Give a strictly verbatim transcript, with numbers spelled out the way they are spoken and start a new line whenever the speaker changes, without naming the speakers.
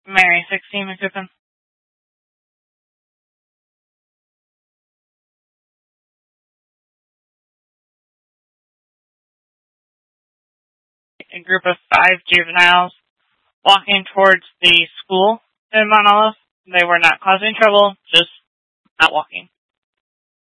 Mary, sixteen McCoupin. A group of five juveniles walking towards the school in Mount Olive. They were not causing trouble, just not walking.